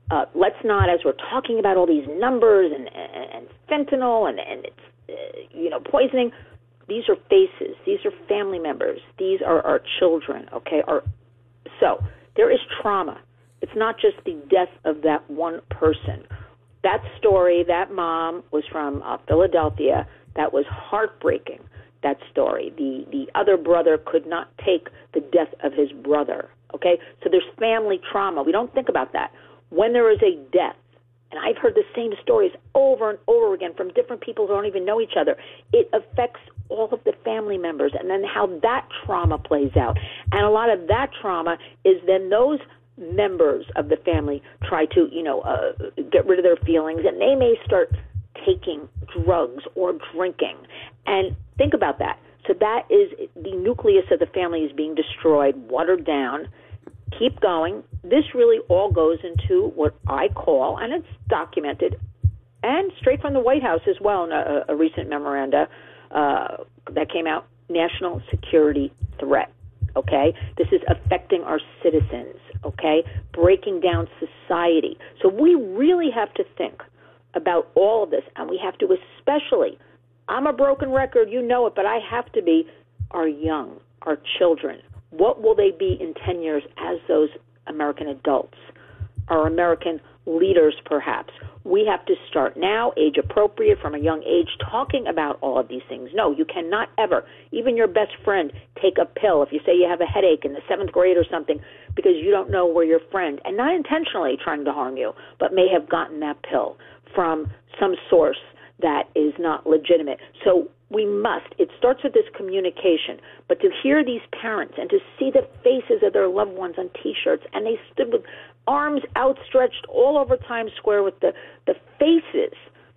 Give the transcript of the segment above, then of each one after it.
let's not, as we're talking about all these numbers and fentanyl and it's, poisoning, these are faces. These are family members. These are our children, okay? So there is trauma. It's not just the death of that one person. That story, that mom was from Philadelphia. That was heartbreaking, that story. The other brother could not take the death of his brother, okay? So there's family trauma. We don't think about that. When there is a death, and I've heard the same stories over and over again from different people who don't even know each other, it affects all of the family members, and then how that trauma plays out. And a lot of that trauma is then those members of the family try to, get rid of their feelings, and they may start taking drugs or drinking. And think about that. So that is the nucleus of the family is being destroyed, watered down. Keep going. This really all goes into what I call, and it's documented, and straight from the White House as well in a recent memoranda that came out, national security threat. Okay? This is affecting our citizens, okay? Breaking down society. So we really have to think about all of this, and we have to especially, I'm a broken record, you know it, but I have to be our young, our children. What will they be in 10 years as those American adults, our American leaders perhaps? We have to start now, age appropriate, from a young age, talking about all of these things. No, you cannot ever, even your best friend, take a pill if you say you have a headache in the 7th grade or something because you don't know where your friend, and not intentionally trying to harm you, but may have gotten that pill from some source that is not legitimate. So we must. It starts with this communication. But to hear these parents and to see the faces of their loved ones on T-shirts, and they stood with arms outstretched all over Times Square with the faces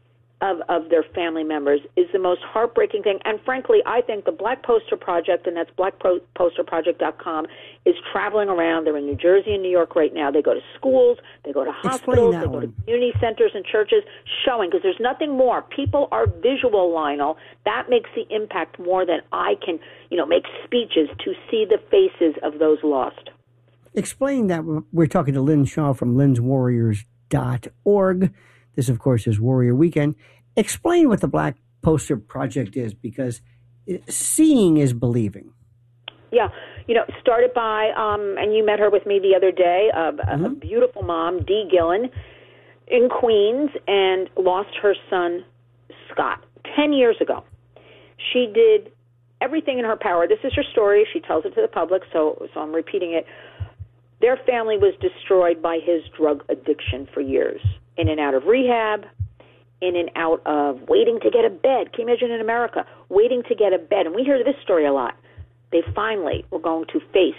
of their family members, is the most heartbreaking thing. And frankly, I think the Black Poster Project, and that's blackposterproject.com, is traveling around. They're in New Jersey and New York right now. They go to schools, they go to hospitals, they go to community centers and churches, showing, because there's nothing more. People are visual, Lionel. That makes the impact more than I can, make speeches to see the faces of those lost. Explain that. We're talking to Lynn Shaw from lynswarriors.org. This, of course, is Warrior Weekend. Explain what the Black Poster Project is, because seeing is believing. Yeah, started by, and you met her with me the other day, a beautiful mom, Dee Gillen, in Queens, and lost her son, Scott, 10 years ago. She did everything in her power. This is her story. She tells it to the public, so I'm repeating it. Their family was destroyed by his drug addiction for years, in and out of rehab, in and out of waiting to get a bed. Can you imagine in America, waiting to get a bed? And we hear this story a lot. They finally were going to face,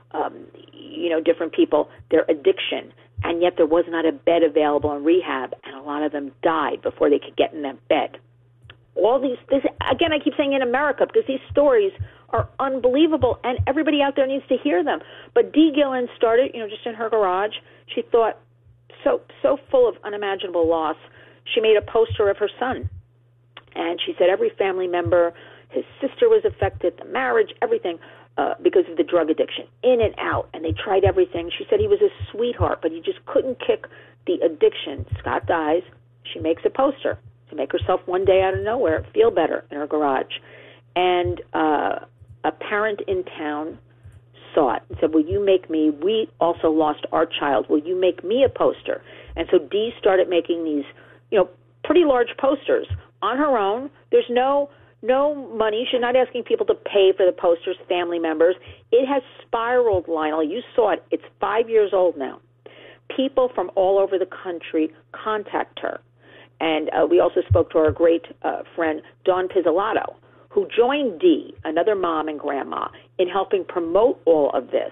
different people, their addiction, and yet there was not a bed available in rehab, and a lot of them died before they could get in that bed. All this, again, I keep saying in America, because these stories are unbelievable, and everybody out there needs to hear them. But Dee Gillen started, just in her garage. She thought, so full of unimaginable loss, she made a poster of her son. And she said every family member, his sister was affected, the marriage, everything, because of the drug addiction, in and out. And they tried everything. She said he was a sweetheart, but he just couldn't kick the addiction. Scott dies. She makes a poster to make herself one day out of nowhere feel better in her garage. And a parent in town saw it and said, will you make me, we also lost our child, will you make me a poster? And so Dee started making these, pretty large posters on her own. There's no money. She's not asking people to pay for the posters, family members. It has spiraled, Lionel. You saw it. It's 5 years old now. People from all over the country contact her. And we also spoke to our great friend, Dawn Pizzolatto, who joined Dee, another mom and grandma, in helping promote all of this.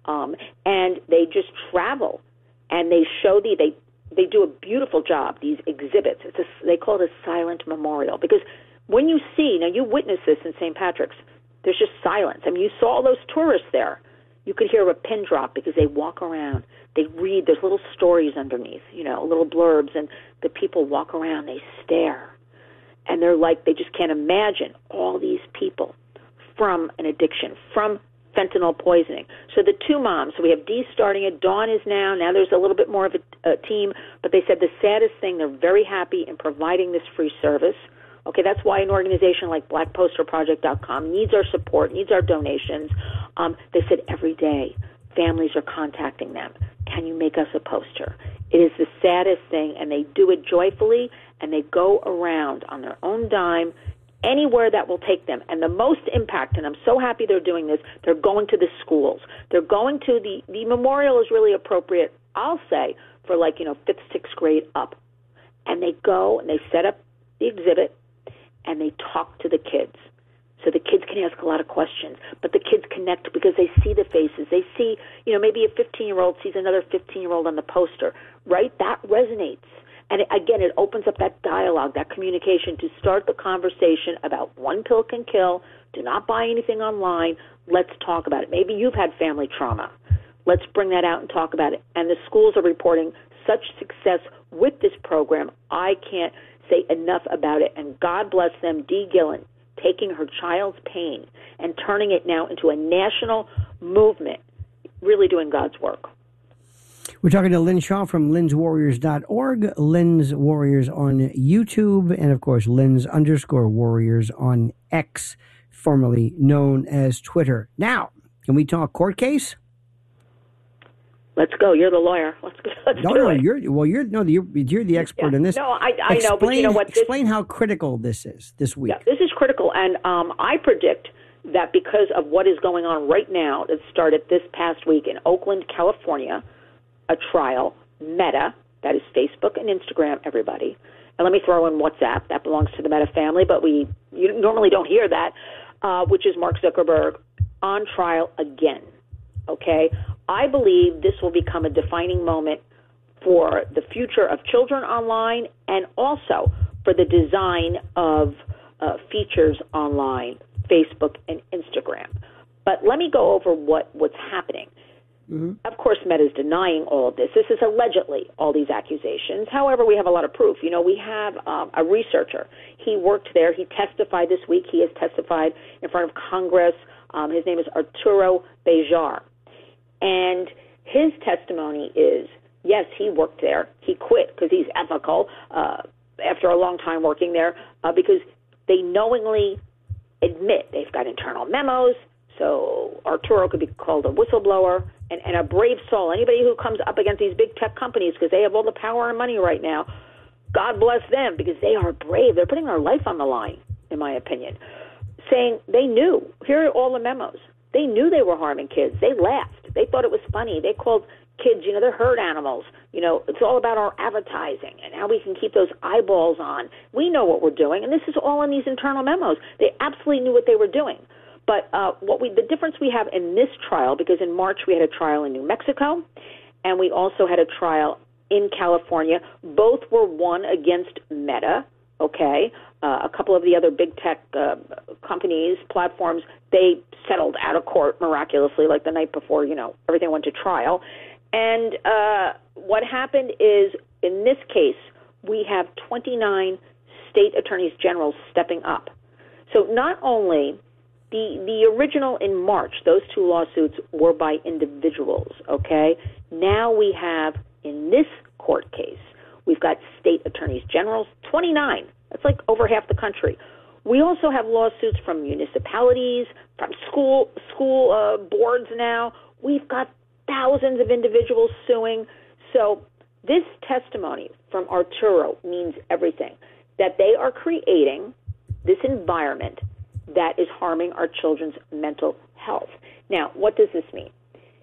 And they just travel, and they show they do a beautiful job, these exhibits. They call it a silent memorial, because when you see, now you witnessed this in St. Patrick's, there's just silence. I mean, you saw all those tourists there. You could hear a pin drop because they walk around. They read. There's little stories underneath, little blurbs, and the people walk around. They stare, and they're like, they just can't imagine all these people from an addiction, from fentanyl poisoning. So the two moms, so we have Dee starting it, Dawn is now there's a little bit more of a team, but they said the saddest thing, they're very happy in providing this free service. Okay, that's why an organization like BlackPosterProject.com needs our support, needs our donations. They said every day families are contacting them. Can you make us a poster? It is the saddest thing, and they do it joyfully, and they go around on their own dime anywhere that will take them. And the most impact, and I'm so happy they're doing this, they're going to the schools. They're going to the memorial is really appropriate, I'll say, for 5th, 6th grade up. And they go and they set up the exhibit and they talk to the kids. So the kids can ask a lot of questions, but the kids connect because they see the faces. They see, maybe a 15-year-old sees another 15-year-old on the poster, right? That resonates. And again, it opens up that dialogue, that communication to start the conversation about one pill can kill. Do not buy anything online. Let's talk about it. Maybe you've had family trauma. Let's bring that out and talk about it. And the schools are reporting such success with this program. I can't say enough about it. And God bless them, Dee Gillen, taking her child's pain and turning it now into a national movement, really doing God's work. We're talking to Lynn Shaw from lynswarriors.org, Lynn's Warriors on YouTube, and of course, Lynn's_Warriors on X, formerly known as Twitter. Now, can we talk court case? Let's go. You're the lawyer. Let's do it. You're the expert in this. No, I know, but you know what? Explain how critical this is this week. Yeah, this is critical, and I predict that because of what is going on right now, that started this past week in Oakland, California, a trial, Meta, that is Facebook and Instagram, everybody. And let me throw in WhatsApp. That belongs to the Meta family, but you normally don't hear that, which is Mark Zuckerberg, on trial again. Okay? I believe this will become a defining moment for the future of children online and also for the design of features online, Facebook and Instagram. But let me go over what's happening. Mm-hmm. Of course, Meta is denying all of this. This is allegedly all these accusations. However, we have a lot of proof. We have a researcher. He worked there. He testified this week. He has testified in front of Congress. His name is Arturo Bejar. And his testimony is, yes, he worked there. He quit because he's ethical after a long time working there because they knowingly admit they've got internal memos. So Arturo could be called a whistleblower and a brave soul. Anybody who comes up against these big tech companies because they have all the power and money right now, God bless them because they are brave. They're putting their life on the line, in my opinion, saying they knew. Here are all the memos. They knew they were harming kids. They laughed. They thought it was funny. They called kids, they're herd animals. It's all about our advertising and how we can keep those eyeballs on. We know what we're doing, and this is all in these internal memos. They absolutely knew what they were doing. But the difference we have in this trial, because in March we had a trial in New Mexico, and we also had a trial in California. Both were won against Meta, okay? A couple of the other big tech companies, platforms, they settled out of court miraculously, like the night before, everything went to trial. And what happened is, in this case, we have 29 state attorneys general stepping up. So not only the original in March, those two lawsuits were by individuals, okay? Now we have, in this court case, we've got state attorneys generals, 29. That's like over half the country. We also have lawsuits from municipalities, from school boards now. We've got thousands of individuals suing. So this testimony from Arturo means everything, that they are creating this environment that is harming our children's mental health. Now, what does this mean?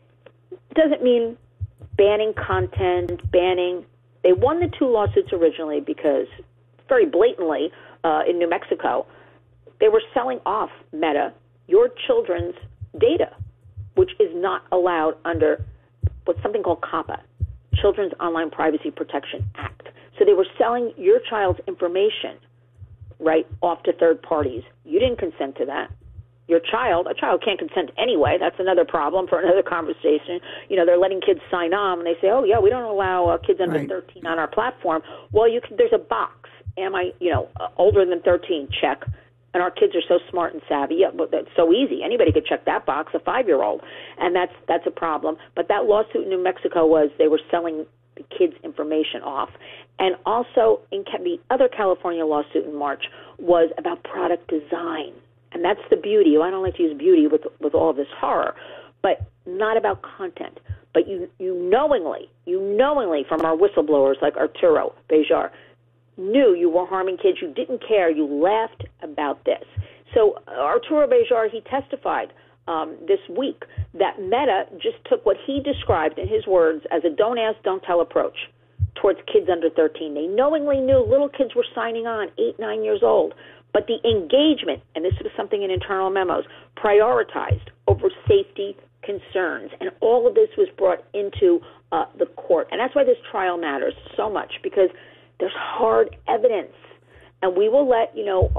It doesn't mean banning content, They won the two lawsuits originally because very blatantly in New Mexico, they were selling off Meta, your children's data, which is not allowed under what's something called COPPA, Children's Online Privacy Protection Act. So they were selling your child's information right off to third parties. You didn't consent to that. A child can't consent anyway. That's another problem for another conversation. They're letting kids sign on, and they say, oh, yeah, we don't allow kids under 13 on our platform. Well, there's a box. Am I, older than 13? Check. And our kids are so smart and savvy. Yeah, but that's so easy. Anybody could check that box, a 5-year-old. And that's a problem. But that lawsuit in New Mexico was they were selling the kids' information off. And also, the other California lawsuit in March was about product design. And that's the beauty. I don't like to use beauty with all this horror, but not about content. But you knowingly from our whistleblowers like Arturo Bejar, knew you were harming kids. You didn't care. You laughed about this. So Arturo Bejar, he testified this week that Meta just took what he described in his words as a don't ask, don't tell approach towards kids under 13. They knowingly knew little kids were signing on, 8, 9 years old. But the engagement, and this was something in internal memos, prioritized over safety concerns. And all of this was brought into the court. And that's why this trial matters so much, because there's hard evidence. And we will let,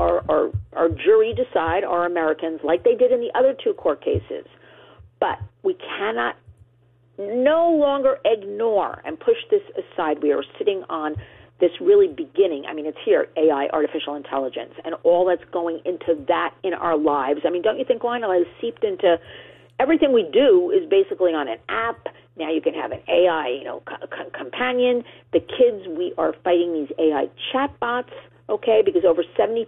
our jury decide, our Americans, like they did in the other 2 court cases. But we cannot no longer ignore and push this aside. We are sitting on this really beginning. I mean, it's here, AI, artificial intelligence, and all that's going into that in our lives. I mean, don't you think, Lionel, has seeped into everything we do is basically on an app. Now you can have an AI, companion. The kids, we are fighting these AI chatbots, okay, because over 70%,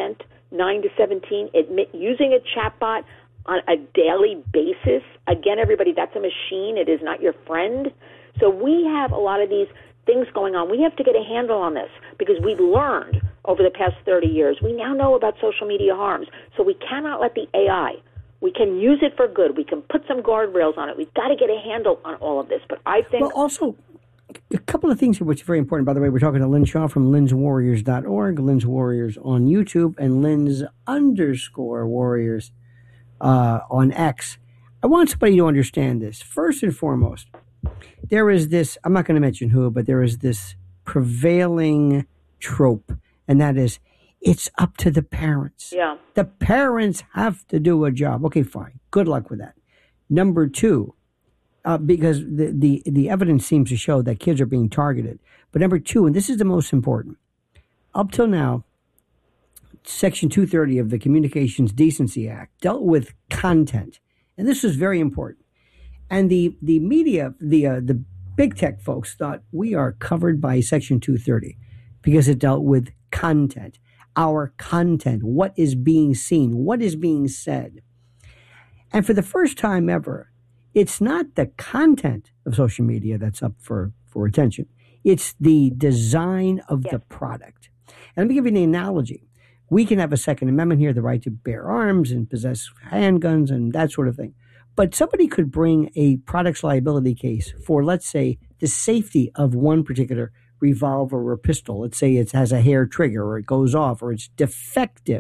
9 to 17, admit using a chatbot on a daily basis. Again, everybody, that's a machine. It is not your friend. So we have a lot of these things going on. We have to get a handle on this because we've learned over the past 30 years. We now know about social media harms. So we cannot let the AI, we can use it for good. We can put some guardrails on it. We've got to get a handle on all of this. But I think... Well, also, a couple of things here which are very important. By the way, we're talking to Lynn Shaw from linswarriors.org, Lynn's Warriors on YouTube, and Lynn's_Warriors on X. I want somebody to understand this. First and foremost, there is this, I'm not going to mention who, but there is this prevailing trope, and that is, it's up to the parents. Yeah. The parents have to do a job. Okay, fine. Good luck with that. Number 2, because the evidence seems to show that kids are being targeted. But number 2, and this is the most important, up till now, Section 230 of the Communications Decency Act dealt with content. And this was very important. And the media, the big tech folks thought we are covered by Section 230 because it dealt with content, our content, what is being seen, what is being said. And for the first time ever, it's not the content of social media that's up for attention. It's the design of the product. And let me give you an analogy. We can have a Second Amendment here, the right to bear arms and possess handguns and that sort of thing. But somebody could bring a products liability case for, let's say, the safety of one particular revolver or pistol. Let's say it has a hair trigger or it goes off or it's defective.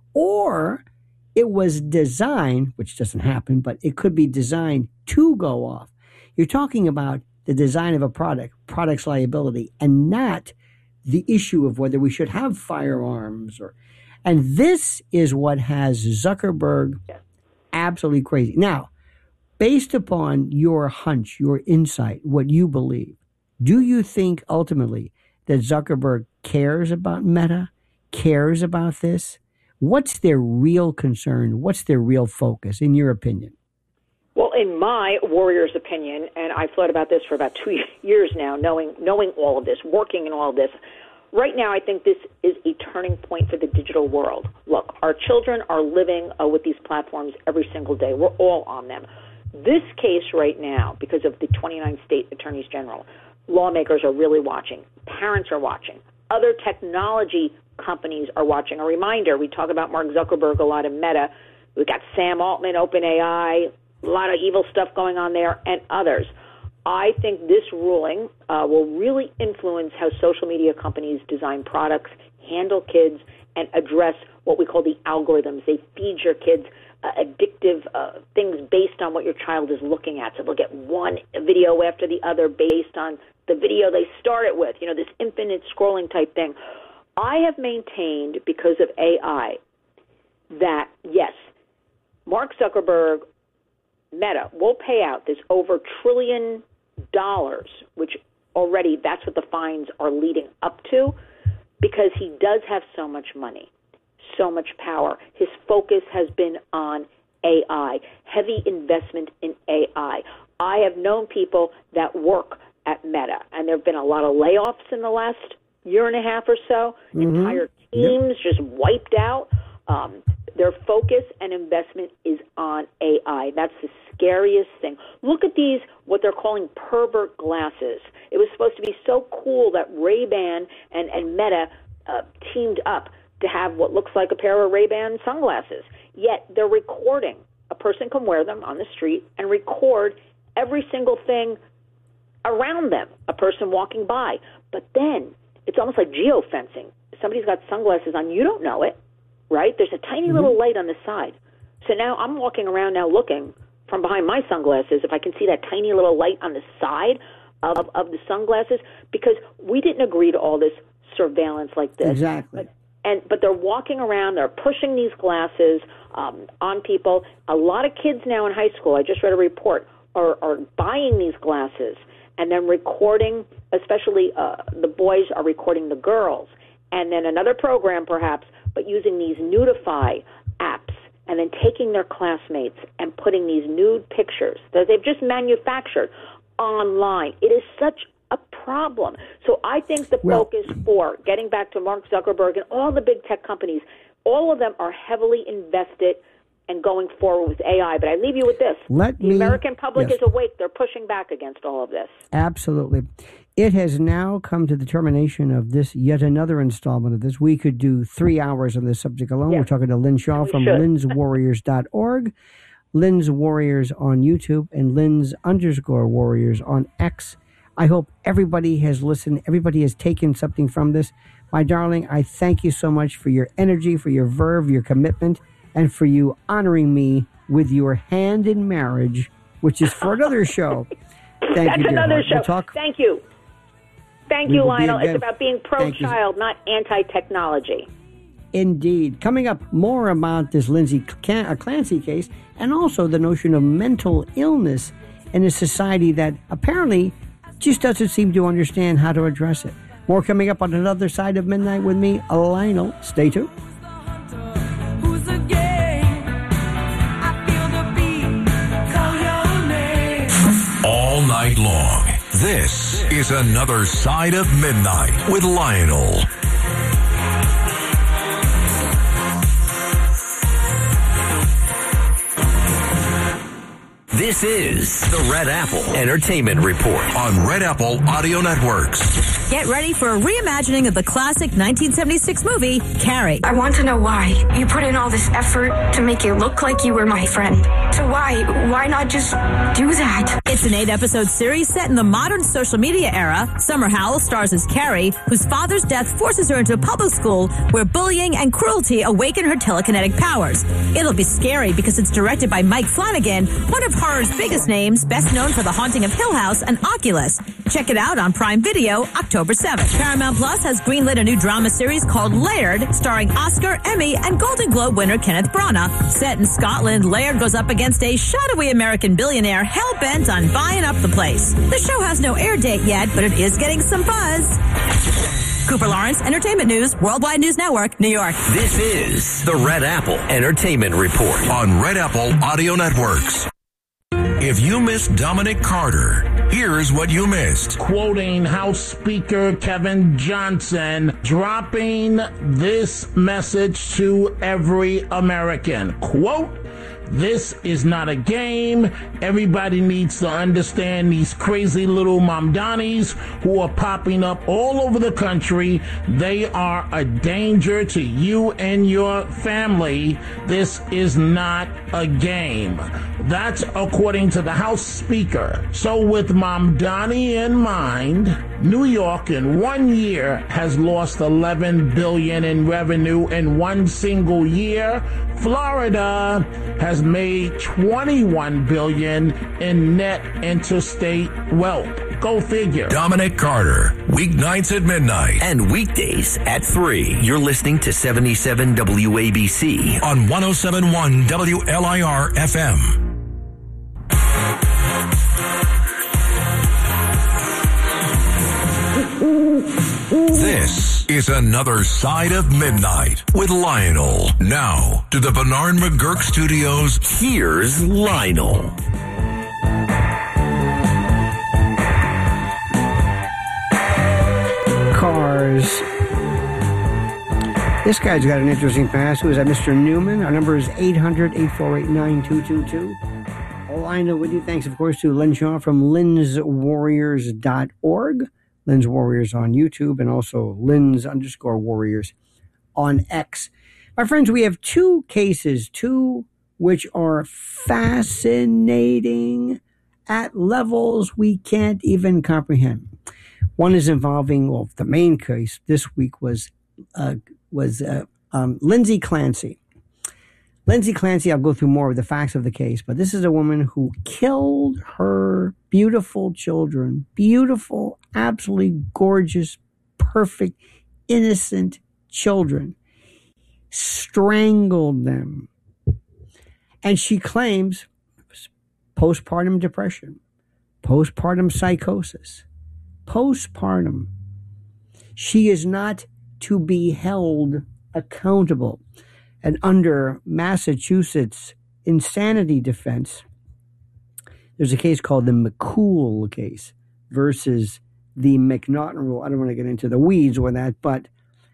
Or it was designed, which doesn't happen, but it could be designed to go off. You're talking about the design of a product, products liability, and not the issue of whether we should have firearms. And this is what has Zuckerberg absolutely crazy. Now, based upon your hunch, your insight, what you believe, do you think ultimately that Zuckerberg cares about Meta, cares about this? What's their real concern? What's their real focus, in your opinion? Well, in my Warrior's opinion, and I've thought about this for about 2 years now, knowing all of this, working in all of this, right now I think this is a turning point for the digital world. Look, our children are living with these platforms every single day. We're all on them. This case right now, because of the 29 state attorneys general, lawmakers are really watching. Parents are watching. Other technology companies are watching. A reminder, we talk about Mark Zuckerberg a lot in Meta. We've got Sam Altman, OpenAI, a lot of evil stuff going on there, and others. I think this ruling will really influence how social media companies design products, handle kids, and address what we call the algorithms. They feed your kids addictive things based on what your child is looking at. So they'll get one video after the other based on the video they started with, this infinite scrolling type thing. I have maintained, because of AI, that, yes, Mark Zuckerberg, Meta, will pay out this over $1 trillion, which already that's what the fines are leading up to, because he does have so much money. so much power. His focus has been on AI, heavy investment in AI. I have known people that work at Meta, and there have been a lot of layoffs in the last year and a half or so. Entire teams just wiped out. Their focus and investment is on AI. That's the scariest thing. Look at these, what they're calling pervert glasses. It was supposed to be so cool that Ray-Ban and Meta teamed up to have what looks like a pair of Ray-Ban sunglasses. Yet they're recording. A person can wear them on the street and record every single thing around them, a person walking by. But then it's almost like geofencing. Somebody's got sunglasses on. You don't know it, right? There's a tiny little light on the side. So now I'm walking around now looking from behind my sunglasses if I can see that tiny little light on the side of the sunglasses, because we didn't agree to all this surveillance like this. Exactly. But they're walking around, they're pushing these glasses on people. A lot of kids now in high school, I just read a report, are buying these glasses and then recording, especially the boys are recording the girls. And then another program perhaps, but using these Nudify apps and then taking their classmates and putting these nude pictures that they've just manufactured online. It is such a problem. So I think the focus for getting back to Mark Zuckerberg and all the big tech companies, all of them are heavily invested and going forward with AI. But I leave you with this. The American public is awake. They're pushing back against all of this. Absolutely. It has now come to the termination of this, yet another installment of this. We could do 3 hours on this subject alone. We're talking to Lynn Shaw from linswarriors.org, Lynn's Warriors on YouTube, and Lynn's_Warriors on X. I hope everybody has listened. Everybody has taken something from this. My darling, I thank you so much for your energy, for your verve, your commitment, and for you honoring me with your hand in marriage, which is for another show. Thank you, dear another heart. show. Thank you. Thank you, Lionel. It's about being pro-child, not anti-technology. Indeed. Coming up, more about this Lindsay Clancy case and also the notion of mental illness in a society that apparently just doesn't seem to understand how to address it. More coming up on another side of midnight with me, Lionel. Stay tuned. All night long, this is Another Side of Midnight with Lionel. This is the Red Apple Entertainment Report on Red Apple Audio Networks. Get ready for a reimagining of the classic 1976 movie, Carrie. I want to know why. You put in all this effort to make it look like you were my friend. So why not just do that? It's an 8-episode series set in the modern social media era. Summer Howell stars as Carrie, whose father's death forces her into a public school where bullying and cruelty awaken her telekinetic powers. It'll be scary because it's directed by Mike Flanagan, one of horror's biggest names, best known for The Haunting of Hill House and Oculus. Check it out on Prime Video October 7th. Paramount Plus has greenlit a new drama series called Laird, starring Oscar, Emmy, and Golden Globe winner Kenneth Branagh. Set in Scotland, Laird goes up against a shadowy American billionaire hell-bent on buying up the place. The show has no air date yet, but it is getting some buzz. Cooper Lawrence, Entertainment News, Worldwide News Network, New York. This is the Red Apple Entertainment Report on Red Apple Audio Networks. If you missed Dominic Carter, here's what you missed. Quoting House Speaker Kevin Johnson, dropping this message to every American. Quote, "This is not a game. Everybody needs to understand these crazy little Mamdanis who are popping up all over the country. They are a danger to you and your family. This is not a game." That's according to the House Speaker. So with Mamdani in mind, New York in 1 year has lost $11 billion in revenue in one single year. Florida has made $21 billion in net interstate wealth. Go figure. Dominic Carter, weeknights at midnight and weekdays at 3. You're listening to 77 WABC on 107.1 WLIR FM. This is Another Side of Midnight with Lionel. Now, to the Bernard McGurk Studios, here's Lionel. Cars. This guy's got an interesting past. Who is that, Mr. Newman? Our number is 800-848-9222. Lionel with you. Thanks, of course, to Lynn Shaw from linswarriors.org. Lynn's Warriors on YouTube, and also Lynn's_Warriors on X. My friends, we have two cases, two which are fascinating at levels we can't even comprehend. One is involving, well, the main case this week was Lindsay Clancy. Lindsay Clancy, I'll go through more of the facts of the case, but this is a woman who killed her beautiful children, beautiful, absolutely gorgeous, perfect, innocent children, strangled them. And she claims postpartum depression, postpartum psychosis, postpartum. She is not to be held accountable. And under Massachusetts insanity defense, there's a case called the McCool case versus the McNaughton rule. I don't want to get into the weeds with that, but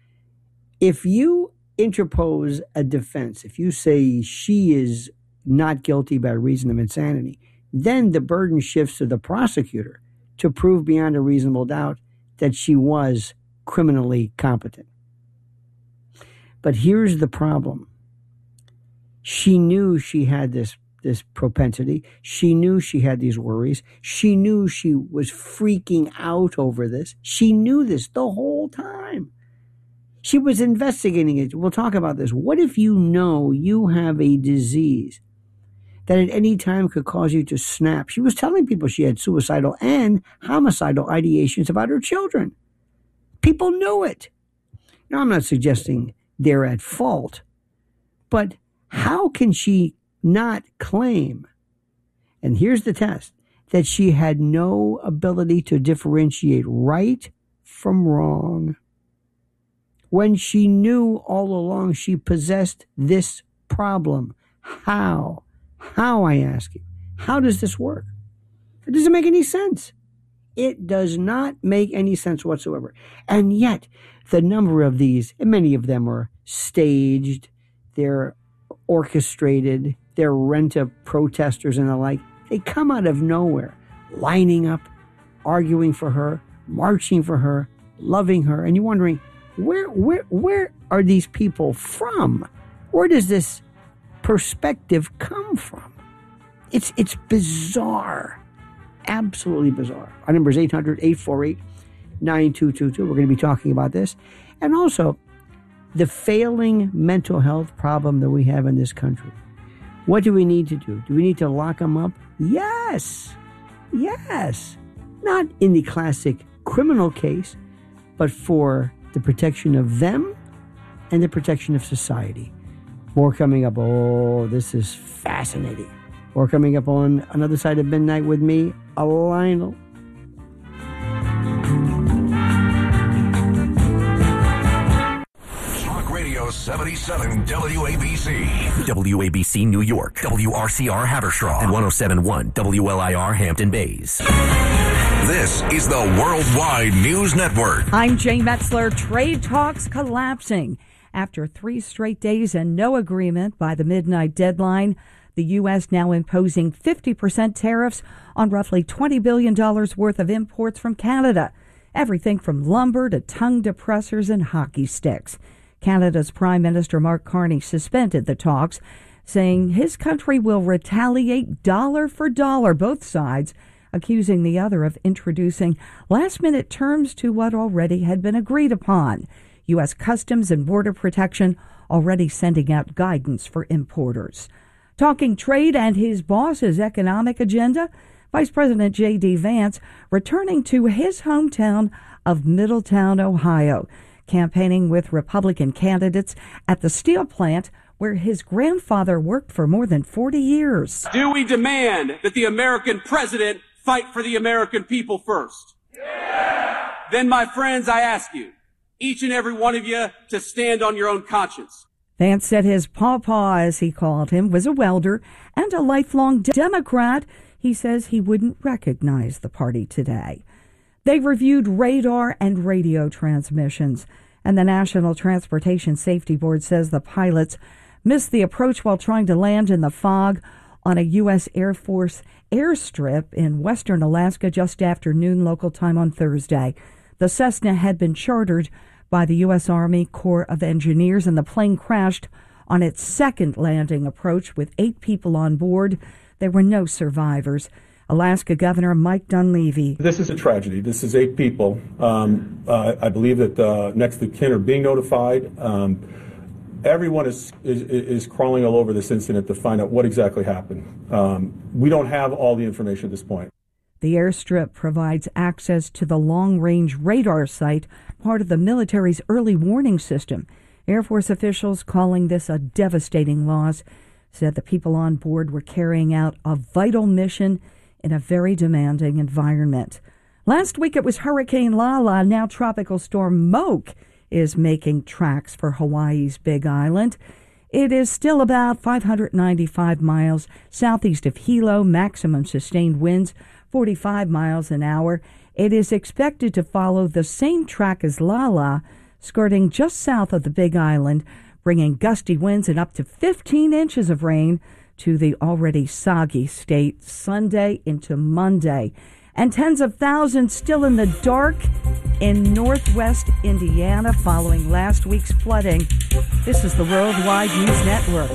if you interpose a defense, if you say she is not guilty by reason of insanity, then the burden shifts to the prosecutor to prove beyond a reasonable doubt that she was criminally competent. But here's the problem. She knew she had this propensity. She knew she had these worries. She knew she was freaking out over this. She knew this the whole time. She was investigating it. We'll talk about this. What if you know you have a disease that at any time could cause you to snap? She was telling people she had suicidal and homicidal ideations about her children. People knew it. Now, I'm not suggesting they're at fault, but how can she not claim, and here's the test, that she had no ability to differentiate right from wrong when she knew all along she possessed this problem? How? How, I ask you? How does this work? It doesn't make any sense. It does not make any sense whatsoever. And yet, the number of these, and many of them are staged, they're orchestrated, they're rent-a protesters and the like. They come out of nowhere, lining up, arguing for her, marching for her, loving her, and you're wondering, where are these people from? Where does this perspective come from? It's bizarre. Absolutely bizarre. Our number is 800-848-9222. We're going to be talking about this. And also, the failing mental health problem that we have in this country. What do we need to do? Do we need to lock them up? Yes. Yes. Not in the classic criminal case, but for the protection of them and the protection of society. More coming up. Oh, this is fascinating. More coming up on Another Side of Midnight with me, Lionel. Talk Radio 77 WABC. WABC New York. WRCR Haverstraw. And 107.1 WLIR Hampton Bays. This is the Worldwide News Network. I'm Jane Metzler. Trade talks collapsing. After 3 straight days and no agreement by the midnight deadline, the U.S. now imposing 50% tariffs on roughly $20 billion worth of imports from Canada. Everything from lumber to tongue depressors and hockey sticks. Canada's Prime Minister Mark Carney suspended the talks, saying his country will retaliate dollar for dollar, both sides accusing the other of introducing last-minute terms to what already had been agreed upon. U.S. Customs and Border Protection already sending out guidance for importers. Talking trade and his boss's economic agenda, Vice President J.D. Vance returning to his hometown of Middletown, Ohio, campaigning with Republican candidates at the steel plant where his grandfather worked for more than 40 years. Do we demand that the American president fight for the American people first? Yeah! Then, my friends, I ask you, each and every one of you to stand on your own conscience. Vance said his pawpaw, as he called him, was a welder and a lifelong Democrat. He says he wouldn't recognize the party today. They reviewed radar and radio transmissions, and the National Transportation Safety Board says the pilots missed the approach while trying to land in the fog on a U.S. Air Force airstrip in western Alaska just after noon local time on Thursday. The Cessna had been chartered by the U.S. Army Corps of Engineers, and the plane crashed on its second landing approach with 8 people on board. There were no survivors. Alaska Governor Mike Dunleavy. This is a tragedy. This is 8 people. I believe that next of kin are being notified. Everyone is crawling all over this incident to find out what exactly happened. We don't have all the information at this point. The airstrip provides access to the long-range radar site, part of the military's early warning system. Air Force officials calling this a devastating loss, said the people on board were carrying out a vital mission in a very demanding environment. Last week it was Hurricane Lala. Now Tropical Storm Moke is making tracks for Hawaii's Big Island. It is still about 595 miles southeast of Hilo, maximum sustained winds 45 miles an hour. It is expected to follow the same track as Lala, skirting just south of the Big Island, bringing gusty winds and up to 15 inches of rain to the already soggy state Sunday into Monday. And tens of thousands still in the dark in northwest Indiana following last week's flooding. This is the Worldwide News Network.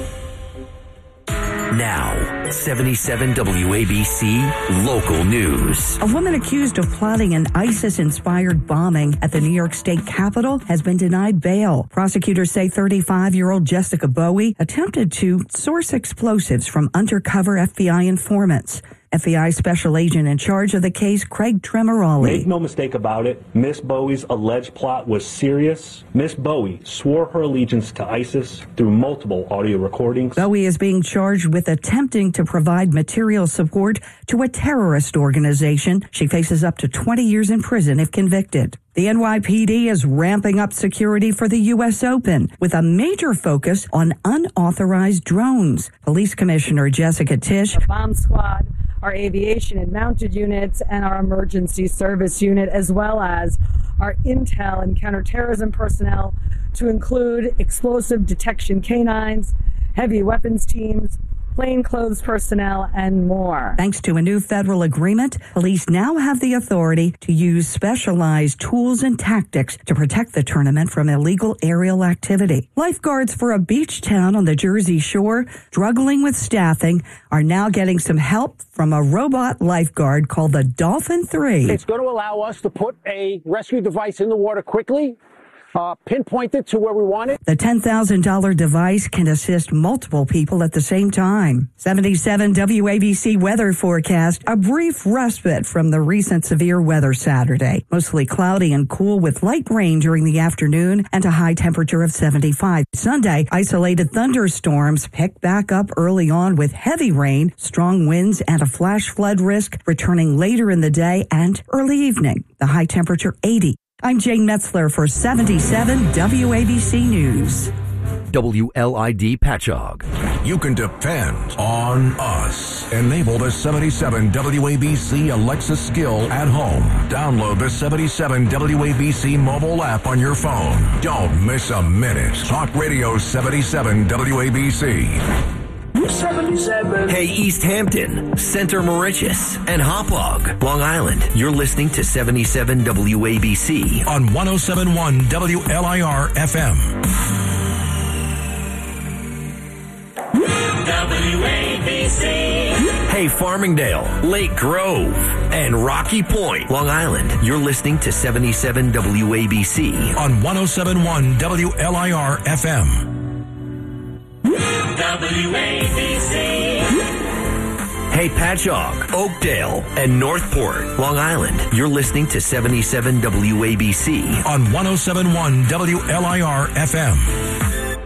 Now, 77 WABC Local News. A woman accused of plotting an ISIS-inspired bombing at the New York State Capitol has been denied bail. Prosecutors say 35-year-old Jessica Bowie attempted to source explosives from undercover FBI informants. FBI special agent in charge of the case, Craig Tremorelli. Make no mistake about it, Miss Bowie's alleged plot was serious. Miss Bowie swore her allegiance to ISIS through multiple audio recordings. Bowie is being charged with attempting to provide material support to a terrorist organization. She faces up to 20 years in prison if convicted. The NYPD is ramping up security for the U.S. Open with a major focus on unauthorized drones. Police Commissioner Jessica Tisch. The bomb squad, our aviation and mounted units, and our emergency service unit, as well as our intel and counterterrorism personnel, to include explosive detection canines, heavy weapons teams, plainclothes personnel, and more. Thanks to a new federal agreement, police now have the authority to use specialized tools and tactics to protect the tournament from illegal aerial activity. Lifeguards for a beach town on the Jersey Shore, struggling with staffing, are now getting some help from a robot lifeguard called the Dolphin 3. It's going to allow us to put a rescue device in the water quickly, pinpoint it to where we want it. The $10,000 device can assist multiple people at the same time. 77 WABC weather forecast, a brief respite from the recent severe weather Saturday. Mostly cloudy and cool with light rain during the afternoon and a high temperature of 75. Sunday, isolated thunderstorms pick back up early on with heavy rain, strong winds, and a flash flood risk returning later in the day and early evening. The high temperature 80. I'm Jane Metzler for 77 WABC News. WLID Patchogue. You can depend on us. Enable the 77 WABC Alexa skill at home. Download the 77 WABC mobile app on your phone. Don't miss a minute. Talk Radio 77 WABC. 77. Hey, East Hampton, Center Mauritius, and Hauppauge, Long Island. You're listening to 77 WABC on 107.1 WLIR FM. WABC. Hey, Farmingdale, Lake Grove, and Rocky Point, Long Island. You're listening to 77 WABC on 107.1 WLIR FM. WABC. Hey, Patchogue, Oakdale, and Northport, Long Island. You're listening to 77 WABC on 107.1 WLIR FM.